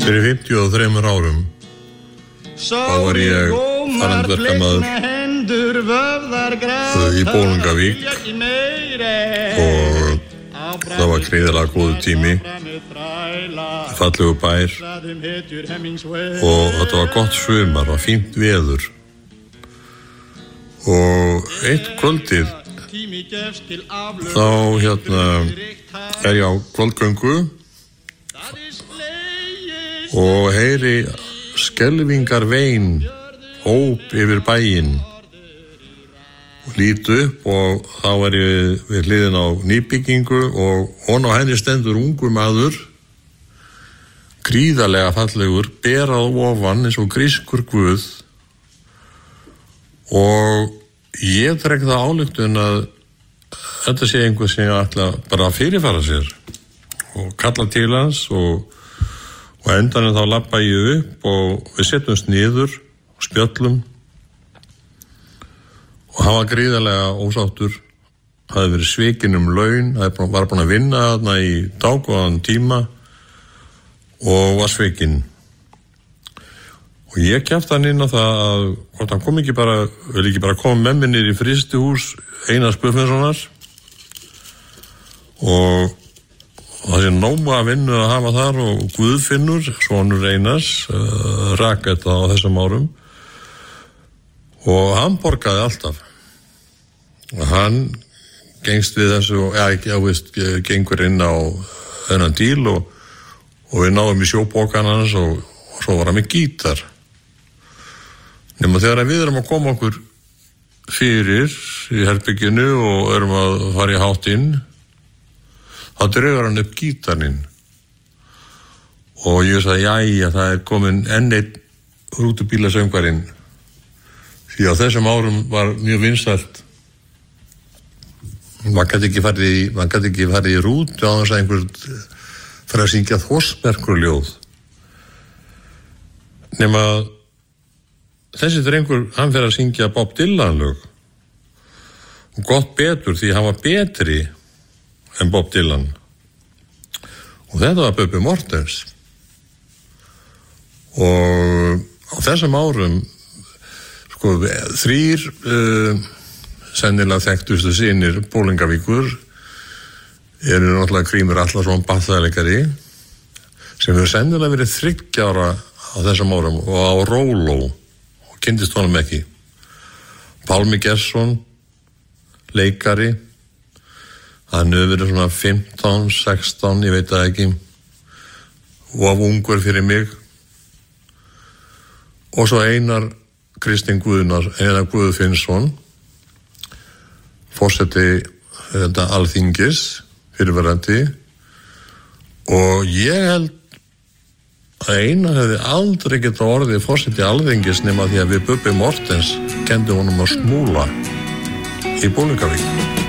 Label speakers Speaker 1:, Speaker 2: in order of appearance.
Speaker 1: Fyrir 53 árum þá var ég farandverkamaður í Bolungarvík og það var gríðarlega góður tími, fallegu bær og þetta var gott sumar og fínt veður. Og eitt kvöldið þá er ég á kvöldgöngu og heyri skelfingar vein óp yfir bæinn og lít upp og þá er ég við hliðin á nýbyggingu og hon á henni stendur ungur maður, gríðarlega fallegur, berað ofan eins og grískur guð, og ég dreg það ályktun að þetta sé einhver sem ég ætla bara að fyrirfara sér og kalla til hans og endanum þá labba ég upp og við setjumst niður og spjöllum og hann var gríðarlega ósáttur, hafði verið svikinn laun, var búinn að vinna þarna í dágóðan tíma og var svikinn. Og ég kjafti hann inn á það að hvort hann kom ekki bara koma með mér niður í frystihús Einars Guðfinnssonar og það sé nógu að vinna að hafa þar og Guðfinnur, sonur Einars, rak þetta á þessum árum og hann borgaði alltaf. Hann gengst við þessu og gengur inn á þennan díl og við náðum í sjópokan hans og svo var hann með gítar. Nema þegar við erum að koma okkur fyrir í herberginu og erum að fara í háttinn, þá dregur hann upp gítarinn og ég sagði, jæja, það er komin enn einn rútubílasöngvarinn, því á þessum árum var mjög vinsælt. Man gæti ekki farið í rútu á þess að einhver fyrir að syngja Þórsmerkurljóð. Nema þessi drengur, hann fyrir að syngja Bob Dylan lög og gott betur því hann var betri en Bob Dylan og þetta var Bubbi Morthens. Og á þessum árum þrír sennilega þekktustu synir Bolungarvíkur eru náttúrulega Grímur Atlason bassaleikari sem hefur sennilega verið 30 ára á þessum árum og á róló og kynntist honum ekki. Pálmi Gesson leikari, hann hefur verið svona 15, 16, ég veit það ekki, og var ungur fyrir mig. Og svo Einar Kristinn Guðfinnsson, forseti Alþingis, fyrirverandi, og ég held að Einar hefði aldrei getað orðið forseti Alþingis nema því að við Bubbi Morthens kenndi honum að smúla í Bolungarvík.